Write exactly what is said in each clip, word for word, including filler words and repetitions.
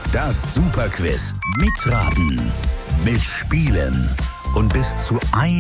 Das Superquiz. Mitraten, mitspielen und bis zu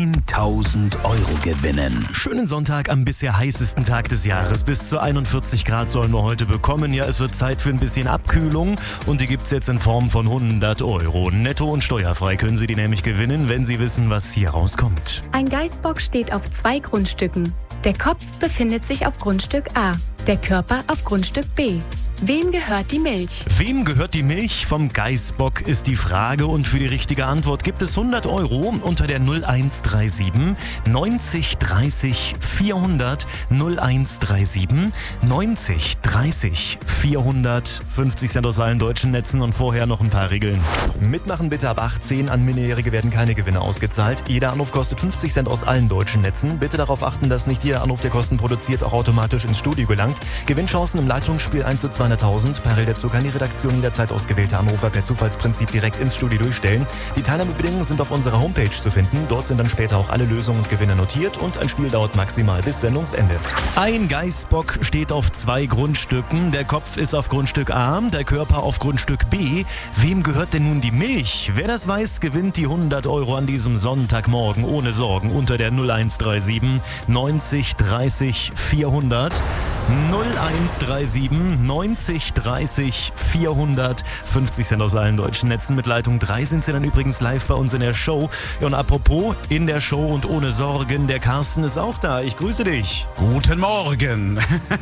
tausend Euro gewinnen. Schönen Sonntag am bisher heißesten Tag des Jahres. Bis zu einundvierzig Grad sollen wir heute bekommen. Ja, es wird Zeit für ein bisschen Abkühlung und die gibt's jetzt in Form von hundert Euro. Netto und steuerfrei können Sie die nämlich gewinnen, wenn Sie wissen, was hier rauskommt. Ein Geißbock steht auf zwei Grundstücken. Der Kopf befindet sich auf Grundstück A, der Körper auf Grundstück B. Wem gehört die Milch? Wem gehört die Milch vom Geißbock ist die Frage und für die richtige Antwort gibt es hundert Euro unter der null eins drei sieben neunzig dreißig vierhundert null eins drei sieben neunzig dreißig vierhundert. fünfzig Cent aus allen deutschen Netzen und vorher noch ein paar Regeln. Mitmachen bitte ab achtzehn, an Minderjährige werden keine Gewinne ausgezahlt. Jeder Anruf kostet fünfzig Cent aus allen deutschen Netzen. Bitte darauf achten, dass nicht jeder Anruf, der Kosten produziert, auch automatisch ins Studio gelangt. Gewinnchancen im Leitungsspiel eins zu zweihunderttausend. Parallel dazu kann die Redaktion jederzeit ausgewählte Anrufer per Zufallsprinzip direkt ins Studio durchstellen. Die Teilnahmebedingungen sind auf unserer Homepage zu finden. Dort sind dann später auch alle Lösungen und Gewinne notiert und ein Spiel dauert maximal bis Sendungsende. Ein Geißbock steht auf zwei Grundstücken. Der Kopf ist auf Grundstück A, der Körper auf Grundstück B. Wem gehört denn nun die Milch? Wer das weiß, gewinnt die hundert Euro an diesem Sonntagmorgen ohne Sorgen unter der null eins drei sieben neunzig dreißig vierhundert. null eins drei sieben neunzig dreißig vierhundert. fünfzig Cent aus allen deutschen Netzen. Mit Leitung drei sind sie dann übrigens live bei uns in der Show. Ja, und apropos in der Show und ohne Sorgen, der Carsten ist auch da. Ich grüße dich. Guten Morgen.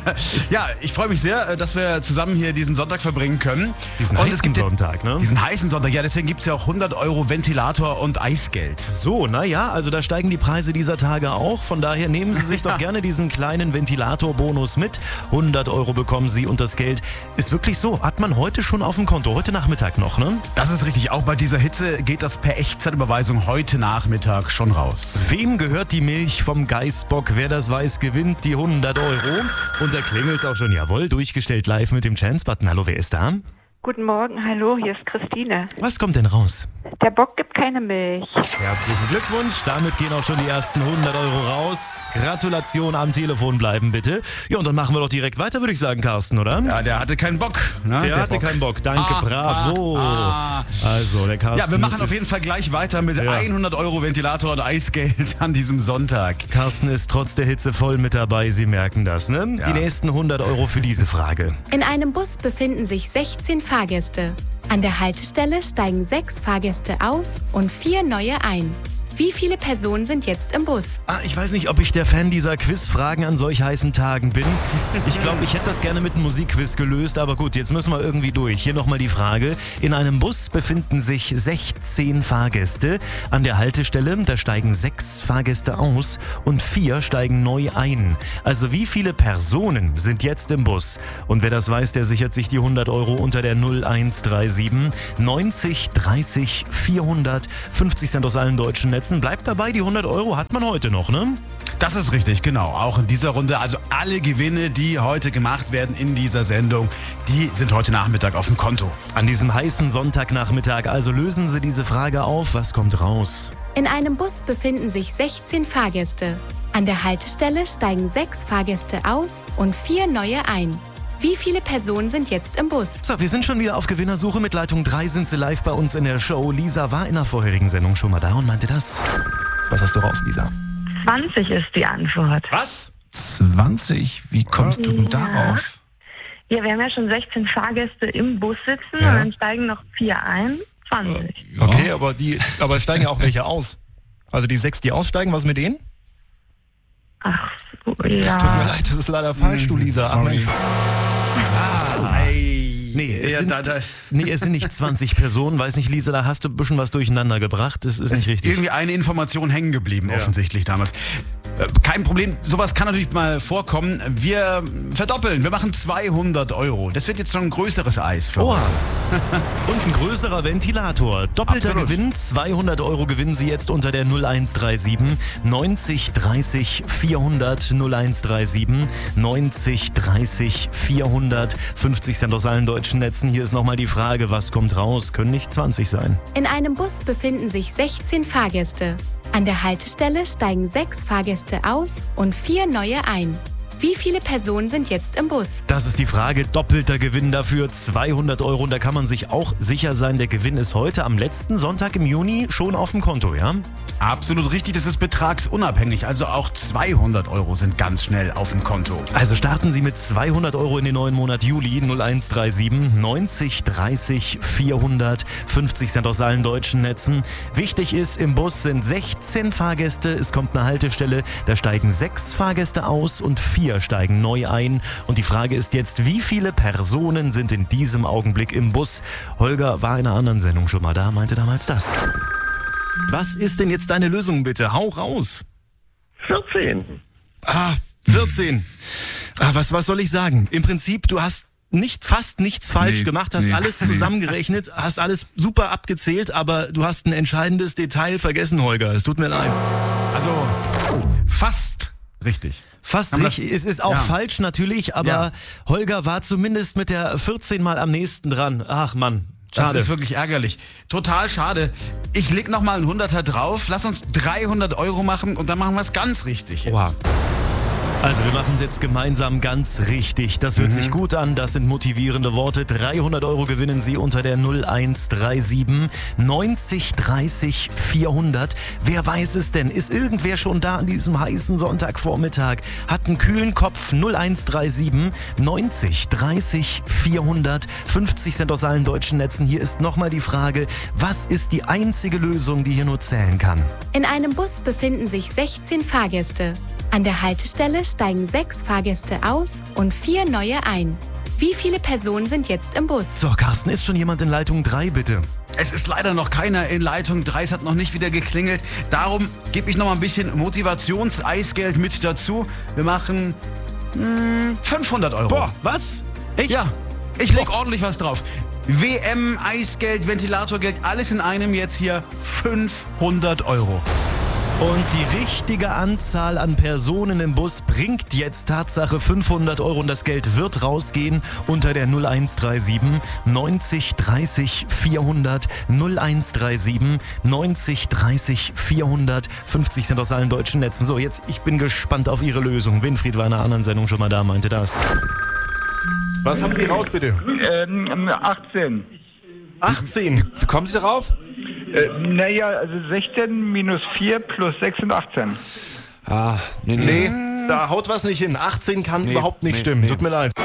Ja, ich freue mich sehr, dass wir zusammen hier diesen Sonntag verbringen können. Diesen und heißen Sonntag, ne? Diesen heißen Sonntag, ja, deswegen gibt es ja auch hundert Euro Ventilator und Eisgeld. So, naja, also da steigen die Preise dieser Tage auch. Von daher nehmen Sie sich doch gerne diesen kleinen Ventilatorbonus mit. hundert Euro bekommen Sie und das Geld ist wirklich so. Hat man heute schon auf dem Konto, heute Nachmittag noch, ne? Das ist richtig. Auch bei dieser Hitze geht das per Echtzeitüberweisung heute Nachmittag schon raus. Wem gehört die Milch vom Geißbock? Wer das weiß, gewinnt die hundert Euro. Und da klingelt's auch schon. Jawohl, durchgestellt live mit dem Chance-Button. Hallo, wer ist da? Guten Morgen, hallo, hier ist Christine. Was kommt denn raus? Der Bock gibt keine Milch. Herzlichen Glückwunsch, damit gehen auch schon die ersten hundert Euro raus. Gratulation, am Telefon bleiben bitte. Ja, und dann machen wir doch direkt weiter, würde ich sagen, Carsten, oder? Ja, der hatte keinen Bock. Der, Ne? der hatte Bock. keinen Bock, danke, ah, bravo. Ah, ah. Also, der Carsten. Ja, wir machen auf jeden Fall gleich weiter mit ja. hundert Euro Ventilator und Eisgeld an diesem Sonntag. Carsten ist trotz der Hitze voll mit dabei, Sie merken das, ne? Ja. Die nächsten hundert Euro für diese Frage. In einem Bus befinden sich sechzehn Fahrgäste. An der Haltestelle steigen sechs Fahrgäste aus und vier neue ein. Wie viele Personen sind jetzt im Bus? Ah, ich weiß nicht, ob ich der Fan dieser Quizfragen an solch heißen Tagen bin. Ich glaube, ich hätte das gerne mit einem Musikquiz gelöst, aber gut, jetzt müssen wir irgendwie durch. Hier nochmal die Frage. In einem Bus befinden sich sechzehn Fahrgäste. An der Haltestelle, da steigen sechs Fahrgäste aus und vier steigen neu ein. Also wie viele Personen sind jetzt im Bus? Und wer das weiß, der sichert sich die hundert Euro unter der null eins drei sieben neunzig dreißig vierhundert. fünfzig Cent aus allen deutschen Netzen. Bleibt dabei, die hundert Euro hat man heute noch, ne? Das ist richtig, genau. Auch in dieser Runde. Also alle Gewinne, die heute gemacht werden in dieser Sendung, die sind heute Nachmittag auf dem Konto. An diesem heißen Sonntagnachmittag, also lösen Sie diese Frage auf. Was kommt raus? In einem Bus befinden sich sechzehn Fahrgäste. An der Haltestelle steigen sechs Fahrgäste aus und vier neue ein. Wie viele Personen sind jetzt im Bus? So, wir sind schon wieder auf Gewinnersuche. Mit Leitung drei sind sie live bei uns in der Show. Lisa war in der vorherigen Sendung schon mal da und meinte das. Was hast du raus, Lisa? zwanzig ist die Antwort. Was? zwanzig? Wie kommst du denn Ja. darauf? Ja, wir haben ja schon sechzehn Fahrgäste im Bus sitzen Ja. und dann steigen noch vier ein. zwanzig. Okay, aber die, aber steigen ja auch welche aus. Also die sechs, die aussteigen, was mit denen? Ach so, Es tut mir ja. leid, das ist leider falsch, du Lisa. Ach, sorry. Mensch. Nee, es, Ja, sind, da, da. nee, es sind nicht zwanzig Personen. Weiß nicht, Lisa, da hast du ein bisschen was durcheinander gebracht. Das ist nicht richtig. Irgendwie eine Information hängen geblieben, offensichtlich damals. Äh, Kein Problem, sowas kann natürlich mal vorkommen. Wir verdoppeln, wir machen zweihundert Euro. Das wird jetzt schon ein größeres Eis für Oha. heute. Und ein größerer Ventilator. Doppelter Absolut. Gewinn. zweihundert Euro gewinnen Sie jetzt unter der null eins drei sieben neunzig dreißig vierhundert. null eins drei sieben neunzig dreißig vierhundert. fünfzig Cent aus allen deutschen Netzen. Hier ist nochmal die Frage, was kommt raus? Können nicht zwanzig sein. In einem Bus befinden sich sechzehn Fahrgäste. An der Haltestelle steigen sechs Fahrgäste aus und vier neue ein. Wie viele Personen sind jetzt im Bus? Das ist die Frage. Doppelter Gewinn dafür, zweihundert Euro. Und da kann man sich auch sicher sein, der Gewinn ist heute am letzten Sonntag im Juni schon auf dem Konto, ja? Absolut richtig, das ist betragsunabhängig. Also auch zweihundert Euro sind ganz schnell auf dem Konto. Also starten Sie mit zweihundert Euro in den neuen Monat Juli. null eins drei sieben neunzig dreißig vierhundert, fünfzig Cent aus allen deutschen Netzen. Wichtig ist, im Bus sind sechzehn Fahrgäste. Es kommt eine Haltestelle, da steigen sechs Fahrgäste aus und vier steigen neu ein. Und die Frage ist jetzt, wie viele Personen sind in diesem Augenblick im Bus? Holger war in einer anderen Sendung schon mal da, meinte damals das. Was ist denn jetzt deine Lösung, bitte? Hau raus. vierzehn. Ah, vierzehn. Ah, was, was soll ich sagen? Im Prinzip, du hast nicht fast nichts falsch nee, gemacht, hast nee, alles zusammengerechnet, hast alles super abgezählt, aber du hast ein entscheidendes Detail vergessen, Holger. Es tut mir leid. Also fast richtig. Fast Haben richtig. Es ist auch ja. falsch natürlich, aber Ja. Holger war zumindest mit der vierzehn mal am nächsten dran. Ach Mann, Das schade. ist wirklich ärgerlich. Total schade. Ich leg noch mal einen Hunderter drauf. Lass uns dreihundert Euro machen und dann machen wir es ganz richtig jetzt. Oha. Also wir machen es jetzt gemeinsam ganz richtig. Das hört Mhm. sich gut an, das sind motivierende Worte. dreihundert Euro gewinnen Sie unter der null eins drei sieben neunzig dreißig vierhundert. Wer weiß es denn? Ist irgendwer schon da an diesem heißen Sonntagvormittag? Hat einen kühlen Kopf. null eins drei sieben neunzig dreißig vierhundert. fünfzig Cent aus allen deutschen Netzen. Hier ist nochmal die Frage, was ist die einzige Lösung, die hier nur zählen kann? In einem Bus befinden sich sechzehn Fahrgäste. An der Haltestelle steigen sechs Fahrgäste aus und vier neue ein. Wie viele Personen sind jetzt im Bus? So, Carsten, ist schon jemand in Leitung drei, bitte? Es ist leider noch keiner in Leitung drei, es hat noch nicht wieder geklingelt. Darum gebe ich noch mal ein bisschen Motivations-Eisgeld mit dazu. Wir machen mh, fünfhundert Euro. Boah, was? Echt? Ja, ich leg ordentlich was drauf. W M, Eisgeld, Ventilatorgeld, alles in einem jetzt hier fünfhundert Euro. Und die richtige Anzahl an Personen im Bus bringt jetzt Tatsache fünfhundert Euro und das Geld wird rausgehen unter der null eins drei sieben neunzig dreißig vierhundert, null eins drei sieben neunzig dreißig vierhundert, fünfzig Cent aus allen deutschen Netzen. So, jetzt, ich bin gespannt auf Ihre Lösung. Winfried war in einer anderen Sendung schon mal da, meinte das. Was haben Sie raus, bitte? Ähm, achtzehn. achtzehn. Wie kommen Sie darauf? Äh, naja, also sechzehn minus vier plus sechs sind achtzehn. Ah, nee, nee. Da haut was nicht hin. achtzehn kann Nee, überhaupt nicht nee, stimmen. nee. Tut mir leid.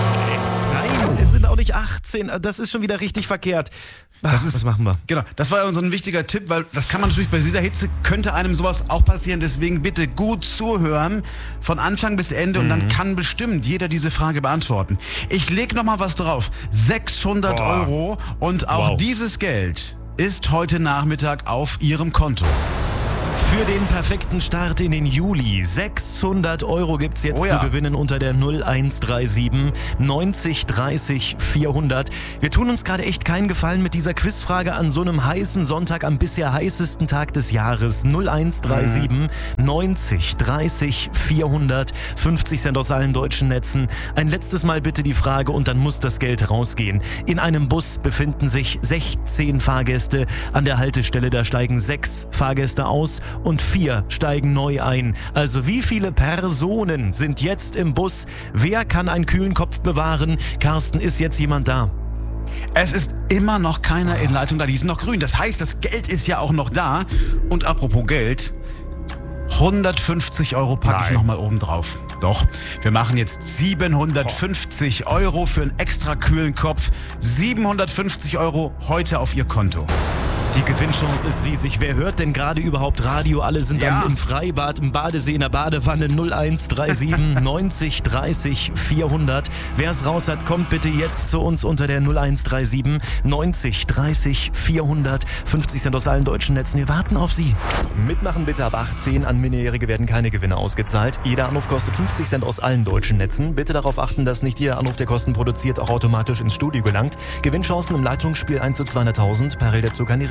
Nein, es sind auch nicht achtzehn. Das ist schon wieder richtig verkehrt. Ach, Das ist- was machen wir? Genau, das war ja so ein wichtiger Tipp, weil das kann man natürlich bei dieser Hitze, könnte einem sowas auch passieren. Deswegen bitte gut zuhören, von Anfang bis Ende und dann kann bestimmt jeder diese Frage beantworten. Ich leg noch mal was drauf. sechshundert Boah. Euro und auch Wow. dieses Geld ist heute Nachmittag auf Ihrem Konto. Für den perfekten Start in den Juli. sechshundert Euro gibt's jetzt Oh ja. zu gewinnen unter der null eins drei sieben neunzig dreißig vierhundert. Wir tun uns gerade echt keinen Gefallen mit dieser Quizfrage an so einem heißen Sonntag, am bisher heißesten Tag des Jahres. null eins drei sieben neunzig dreißig vierhundert, fünfzig Cent aus allen deutschen Netzen. Ein letztes Mal bitte die Frage und dann muss das Geld rausgehen. In einem Bus befinden sich sechzehn Fahrgäste. An der Haltestelle, da steigen sechs Fahrgäste aus und vier steigen neu ein. Also wie viele Personen sind jetzt im Bus? Wer kann einen kühlen Kopf bewahren? Carsten, ist jetzt jemand da? Es ist immer noch keiner in Leitung da, die sind noch grün. Das heißt, das Geld ist ja auch noch da. Und apropos Geld, hundertfünfzig Euro packe ich noch mal oben drauf. Doch, wir machen jetzt siebenhundertfünfzig Euro für einen extra kühlen Kopf. siebenhundertfünfzig Euro heute auf Ihr Konto. Die Gewinnchance ist riesig. Wer hört denn gerade überhaupt Radio? Alle sind Ja. dann im Freibad, im Badesee, in der Badewanne. null eins drei sieben neunzig dreißig vierhundert. Wer es raus hat, kommt bitte jetzt zu uns unter der null eins drei sieben neunzig dreißig vierhundert. fünfzig Cent aus allen deutschen Netzen. Wir warten auf Sie. Mitmachen bitte ab achtzehn. An Minderjährige werden keine Gewinne ausgezahlt. Jeder Anruf kostet fünfzig Cent aus allen deutschen Netzen. Bitte darauf achten, dass nicht jeder Anruf, der Kosten produziert, auch automatisch ins Studio gelangt. Gewinnchancen im Leitungsspiel eins zu zweihunderttausend. Parallel dazu kann die Redaktion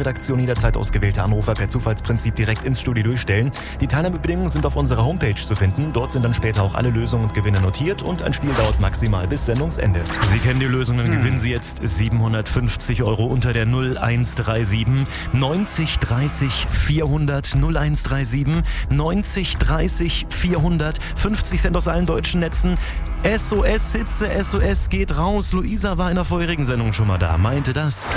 Redaktion jederzeit ausgewählte Anrufer per Zufallsprinzip direkt ins Studio durchstellen. Die Teilnahmebedingungen sind auf unserer Homepage zu finden. Dort sind dann später auch alle Lösungen und Gewinne notiert und ein Spiel dauert maximal bis Sendungsende. Sie kennen die Lösung, dann hm. gewinnen Sie jetzt siebenhundertfünfzig Euro unter der null eins drei sieben neunzig dreißig vierhundert null eins drei sieben neunzig dreißig vierhundert fünfzig Cent aus allen deutschen Netzen. S O S-Hitze, S O S geht raus. Luisa war in der vorherigen Sendung schon mal da, meinte das.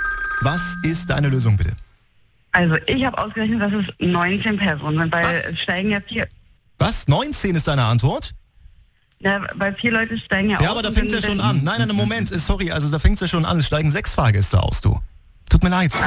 Was ist deine Lösung, bitte? Also ich habe ausgerechnet, dass es neunzehn Personen sind, weil Was? es steigen ja vier... Was? neunzehn ist deine Antwort? Ja, weil vier Leute steigen ja, Ja, aus. aber da und fängt es ja wenn- schon an. Nein, nein, Moment, sorry, also da fängt es ja schon an. Es steigen sechs Fahrgäste aus, du. Tut mir leid.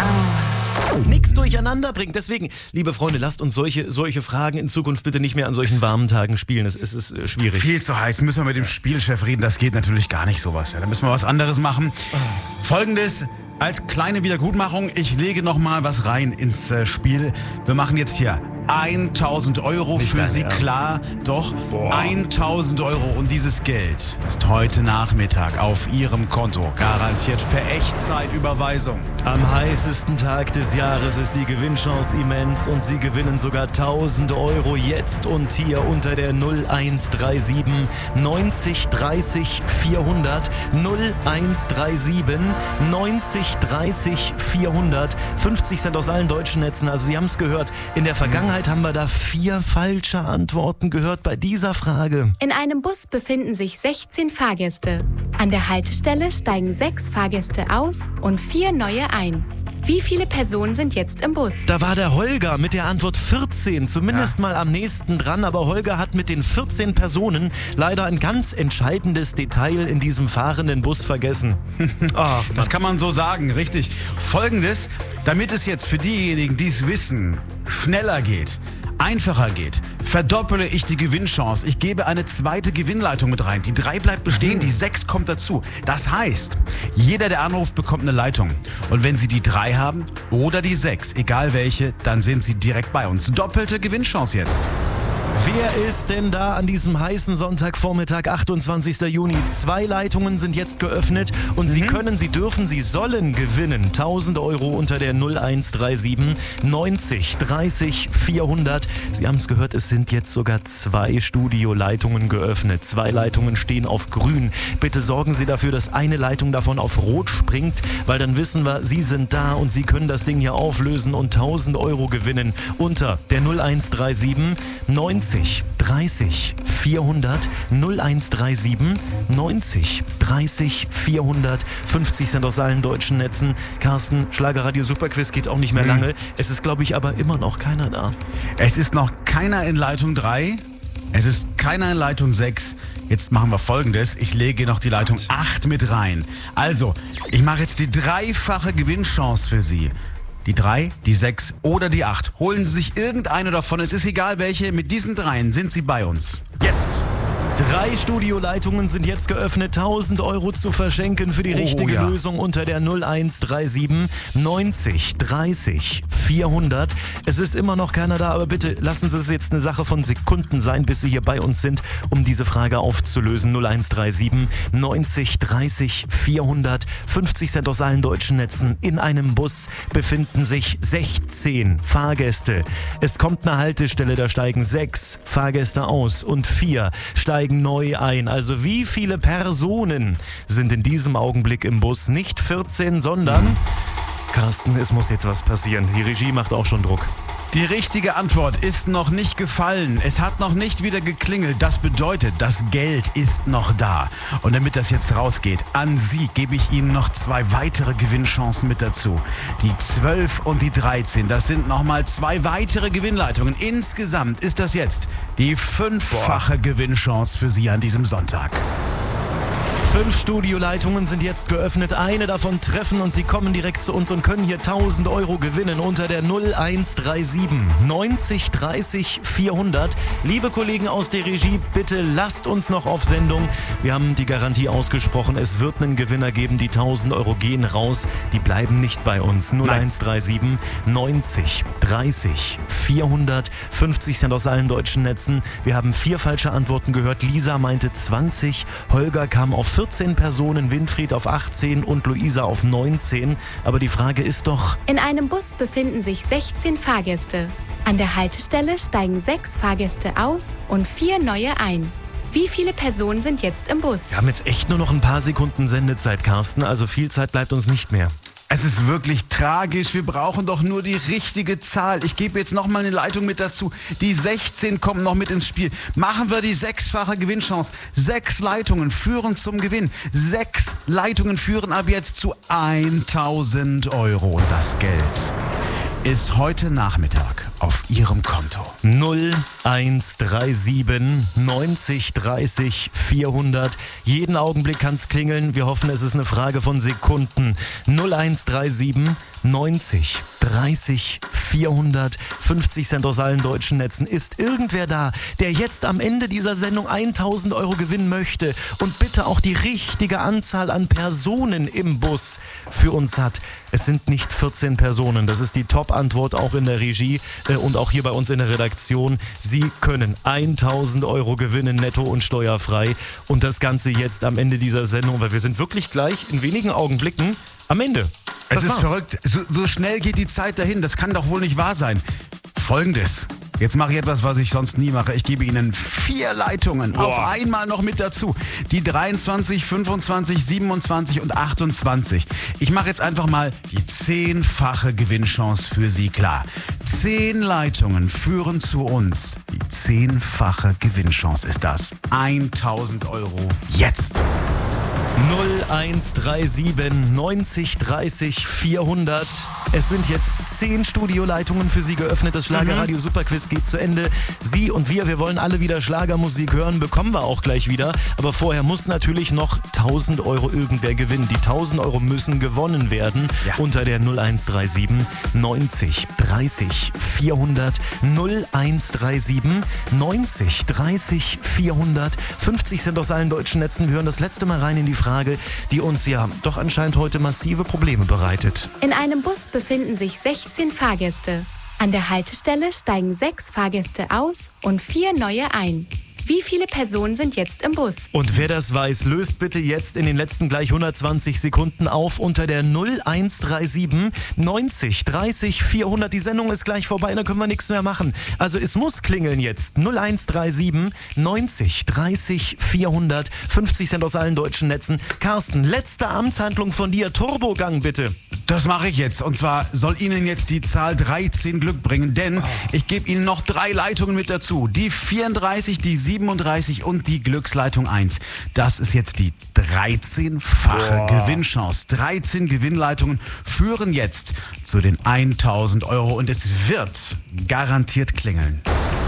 Nichts durcheinander bringt. Deswegen, liebe Freunde, lasst uns solche, solche Fragen in Zukunft bitte nicht mehr an solchen warmen Tagen spielen. Es, es ist äh, schwierig. Viel zu heiß. Müssen wir mit dem Spielchef reden. Das geht natürlich gar nicht sowas. Ja, da müssen wir was anderes machen. Folgendes. Als kleine Wiedergutmachung, ich lege noch mal was rein ins äh, Spiel. Wir machen jetzt hier tausend Euro Nicht für dein Sie, Ernst. klar. Doch, Boah. tausend Euro. Und dieses Geld ist heute Nachmittag auf Ihrem Konto. Garantiert per Echtzeitüberweisung. Am heißesten Tag des Jahres ist die Gewinnchance immens und Sie gewinnen sogar tausend Euro jetzt und hier unter der null eins drei sieben neunzig dreißig vierhundert null eins drei sieben neunzig dreißig vierhundert fünfzig Cent aus allen deutschen Netzen. Also Sie haben es gehört, in der Vergangenheit haben wir da vier falsche Antworten gehört bei dieser Frage. In einem Bus befinden sich sechzehn Fahrgäste. An der Haltestelle steigen sechs Fahrgäste aus und vier neue ein. Wie viele Personen sind jetzt im Bus? Da war der Holger mit der Antwort vierzehn, zumindest Ja. mal am nächsten dran, aber Holger hat mit den vierzehn Personen leider ein ganz entscheidendes Detail in diesem fahrenden Bus vergessen. Ach, Das kann man so sagen, richtig. Folgendes, damit es jetzt für diejenigen, die es wissen, schneller geht, einfacher geht, verdoppele ich die Gewinnchance. Ich gebe eine zweite Gewinnleitung mit rein. Die drei bleibt bestehen, die sechs kommt dazu. Das heißt, jeder, der anruft, bekommt eine Leitung. Und wenn Sie die drei haben oder die sechs, egal welche, dann sind Sie direkt bei uns. Doppelte Gewinnchance jetzt. Wer ist denn da an diesem heißen Sonntagvormittag, achtundzwanzigster Juni? Zwei Leitungen sind jetzt geöffnet und Sie können, Sie dürfen, Sie sollen gewinnen. tausend Euro unter der null eins drei sieben neunzig dreißig vierhundert. Sie haben es gehört, es sind jetzt sogar zwei Studioleitungen geöffnet. Zwei Leitungen stehen auf grün. Bitte sorgen Sie dafür, dass eine Leitung davon auf rot springt, weil dann wissen wir, Sie sind da und Sie können das Ding hier auflösen und tausend Euro gewinnen unter der null eins drei sieben neunzig dreißig vierhundert null eins drei sieben neunzig dreißig vierhundert fünfzig Cent aus allen deutschen Netzen. Carsten, Schlagerradio Superquiz geht auch nicht mehr lange. Es ist, glaube ich, aber immer noch keiner da. Es ist noch keiner in Leitung drei. Es ist keiner in Leitung sechs. Jetzt machen wir Folgendes. Ich lege noch die Leitung acht mit rein. Also, ich mache jetzt die dreifache Gewinnchance für Sie. Die drei, die sechs oder die acht. Holen Sie sich irgendeine davon. Es ist egal welche. Mit diesen dreien sind Sie bei uns. Jetzt. Drei Studioleitungen sind jetzt geöffnet, tausend Euro zu verschenken für die Oh, richtige ja. Lösung unter der null eins drei sieben neunzig dreißig vierhundert. Es ist immer noch keiner da, aber bitte lassen Sie es jetzt eine Sache von Sekunden sein, bis Sie hier bei uns sind, um diese Frage aufzulösen. null eins drei sieben neunzig dreißig vierhundert fünfzig Cent aus allen deutschen Netzen. In einem Bus befinden sich sechzehn Fahrgäste. Es kommt eine Haltestelle, da steigen sechs Fahrgäste aus und vier steigen neu ein. Also wie viele Personen sind in diesem Augenblick im Bus? Nicht vierzehn, sondern... Carsten, es muss jetzt was passieren. Die Regie macht auch schon Druck. Die richtige Antwort ist noch nicht gefallen. Es hat noch nicht wieder geklingelt. Das bedeutet, das Geld ist noch da. Und damit das jetzt rausgeht, an Sie gebe ich Ihnen noch zwei weitere Gewinnchancen mit dazu. Die zwölf und die dreizehn. Das sind nochmal zwei weitere Gewinnleitungen. Insgesamt ist das jetzt die fünffache Gewinnchance für Sie an diesem Sonntag. Fünf Studioleitungen sind jetzt geöffnet, eine davon treffen und Sie kommen direkt zu uns und können hier tausend Euro gewinnen unter der null eins drei sieben neunzig dreißig vierhundert. Liebe Kollegen aus der Regie, bitte lasst uns noch auf Sendung. Wir haben die Garantie ausgesprochen, es wird einen Gewinner geben, die tausend Euro gehen raus, die bleiben nicht bei uns. null eins drei sieben neunzig dreißig vierhundert fünfzig Cent aus allen deutschen Netzen. Wir haben vier falsche Antworten gehört. Lisa meinte zwanzig, Holger kam auf vierzehn Personen, Winfried auf achtzehn und Luisa auf neunzehn. Aber die Frage ist doch... In einem Bus befinden sich sechzehn Fahrgäste. An der Haltestelle steigen sechs Fahrgäste aus und vier neue ein. Wie viele Personen sind jetzt im Bus? Wir haben jetzt echt nur noch ein paar Sekunden Sendezeit, Carsten. Also viel Zeit bleibt uns nicht mehr. Es ist wirklich tragisch. Wir brauchen doch nur die richtige Zahl. Ich gebe jetzt noch mal eine Leitung mit dazu. Die sechzehn kommen noch mit ins Spiel. Machen wir die sechsfache Gewinnchance. Sechs Leitungen führen zum Gewinn. Sechs Leitungen führen ab jetzt zu tausend Euro. Und das Geld ist heute Nachmittag auf Ihrem Konto. null eins drei sieben neunzig dreißig vierhundert. Jeden Augenblick kann es klingeln. Wir hoffen, es ist eine Frage von Sekunden. null eins drei sieben neunzig dreißig vierhundert. fünfzig Cent aus allen deutschen Netzen. Ist irgendwer da, der jetzt am Ende dieser Sendung tausend Euro gewinnen möchte und bitte auch die richtige Anzahl an Personen im Bus für uns hat? Es sind nicht vierzehn Personen. Das ist die Top-Antwort auch in der Regie äh, und auch hier bei uns in der Redaktion. Sie können tausend Euro gewinnen, netto und steuerfrei. Und das Ganze jetzt am Ende dieser Sendung, weil wir sind wirklich gleich in wenigen Augenblicken am Ende. Das es ist war's. verrückt. So, so schnell geht die Zeit dahin. Das kann doch wohl nicht wahr sein. Folgendes. Jetzt mache ich etwas, was ich sonst nie mache. Ich gebe Ihnen vier Leitungen Boah. auf einmal noch mit dazu. Die dreiundzwanzig, fünfundzwanzig, siebenundzwanzig und achtundzwanzig. Ich mache jetzt einfach mal die zehnfache Gewinnchance für Sie klar. Zehn Leitungen führen zu uns. Die zehnfache Gewinnchance ist das. tausend Euro jetzt. null eins drei sieben neunzig dreißig vierhundert. Es sind jetzt zehn Studioleitungen für Sie geöffnet. Das Schlagerradio Superquiz geht zu Ende. Sie und wir, wir wollen alle wieder Schlagermusik hören. Bekommen wir auch gleich wieder. Aber vorher muss natürlich noch tausend Euro irgendwer gewinnen. Die tausend Euro müssen gewonnen werden. Ja. Unter der null eins drei sieben neunzig dreißig vierhundert. null eins drei sieben neunzig dreißig vierhundert. fünfzig Cent aus allen deutschen Netzen. Wir hören das letzte Mal rein in die Frage, die uns ja doch anscheinend heute massive Probleme bereitet. In einem Bus befinden sich sechzehn Fahrgäste. An der Haltestelle steigen sechs Fahrgäste aus und vier neue ein. Wie viele Personen sind jetzt im Bus? Und wer das weiß, löst bitte jetzt in den letzten gleich hundertzwanzig Sekunden auf unter der null eins drei sieben neunzig dreißig vierhundert. Die Sendung ist gleich vorbei, da können wir nichts mehr machen. Also es muss klingeln jetzt. null eins drei sieben neunzig dreißig vierhundert. fünfzig Cent aus allen deutschen Netzen. Carsten, letzte Amtshandlung von dir. Turbogang bitte. Das mache ich jetzt. Und zwar soll Ihnen jetzt die Zahl dreizehn Glück bringen, denn ich gebe Ihnen noch drei Leitungen mit dazu. Die vierunddreißig, die siebenunddreißig und die Glücksleitung eins. Das ist jetzt die dreizehnfache Gewinnchance. dreizehn Gewinnleitungen führen jetzt zu den tausend Euro und es wird garantiert klingeln.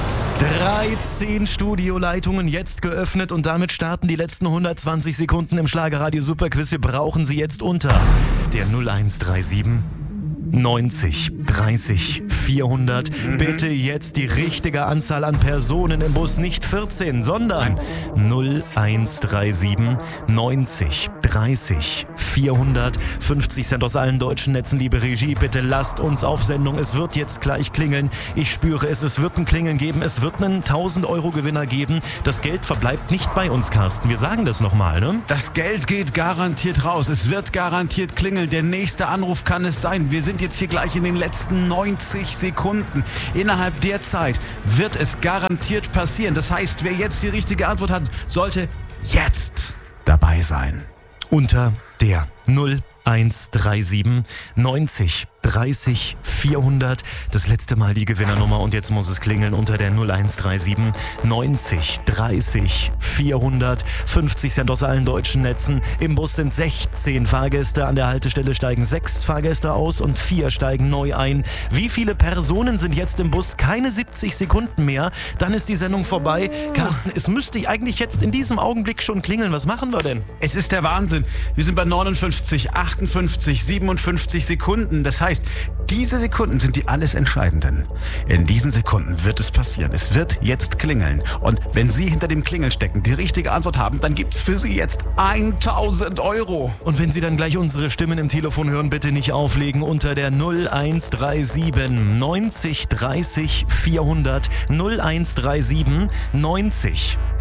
dreizehn Studioleitungen jetzt geöffnet und damit starten die letzten hundertzwanzig Sekunden im Schlagerradio Superquiz. Wir brauchen sie jetzt unter der null eins drei sieben neunzig dreißig vierhundert. Mhm. Bitte jetzt die richtige Anzahl an Personen im Bus, nicht vierzehn, sondern null eins drei sieben neunzig dreißig vierhundert. fünfzig Cent aus allen deutschen Netzen, liebe Regie, bitte lasst uns auf Sendung. Es wird jetzt gleich klingeln. Ich spüre es, es wird ein Klingeln geben. Es wird einen tausend Euro Gewinner geben. Das Geld verbleibt nicht bei uns, Carsten. Wir sagen das nochmal, ne? Das Geld geht garantiert raus. Es wird garantiert klingeln. Der nächste Anruf kann es sein. Wir sind jetzt hier gleich in den letzten neunzig Sekunden. Innerhalb der Zeit wird es garantiert passieren. Das heißt, wer jetzt die richtige Antwort hat, sollte jetzt dabei sein. Unter der null eins drei sieben neunzig dreißig vierhundert. Das letzte Mal die Gewinnernummer und jetzt muss es klingeln unter der null eins drei sieben neunzig dreißig vierhundert. fünfzig Cent aus allen deutschen Netzen. Im Bus sind sechzehn Fahrgäste. An der Haltestelle steigen sechs Fahrgäste aus und vier steigen neu ein. Wie viele Personen sind jetzt im Bus? Keine siebzig Sekunden mehr. Dann ist die Sendung vorbei. Carsten, es müsste eigentlich jetzt in diesem Augenblick schon klingeln. Was machen wir denn? Es ist der Wahnsinn. Wir sind bei neunundfünfzig, achtundfünfzig, siebenundfünfzig Sekunden. Das heißt, diese Sekunden sind die alles Entscheidenden. In diesen Sekunden wird es passieren. Es wird jetzt klingeln. Und wenn Sie hinter dem Klingeln stecken, die richtige Antwort haben, dann gibt's für Sie jetzt tausend Euro. Und wenn Sie dann gleich unsere Stimmen im Telefon hören, bitte nicht auflegen unter der null eins drei sieben neunzig dreißig vierhundert. null eins drei sieben neunzig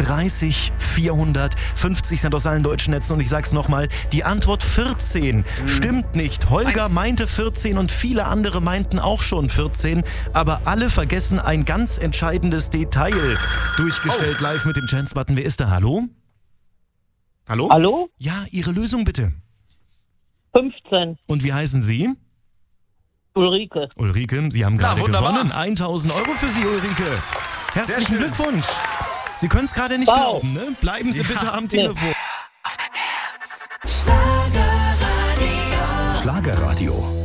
dreißig, vierhundert, fünfzig Cent aus allen deutschen Netzen. Und ich sag's nochmal, die Antwort vierzehn stimmt nicht. Holger meinte vierzehn und viele andere meinten auch schon vierzehn. Aber alle vergessen ein ganz entscheidendes Detail. Durchgestellt oh. live mit dem Chance-Button. Wer ist da? Hallo? Hallo? Hallo? Ja, Ihre Lösung bitte. fünfzehn. Und wie heißen Sie? Ulrike. Ulrike, Sie haben gerade Na, wunderbar. gewonnen. tausend Euro für Sie, Ulrike. Herzlichen Glückwunsch. Sie können es gerade nicht wow. glauben, ne? Bleiben Sie ja. bitte am Telefon. Schlagerradio.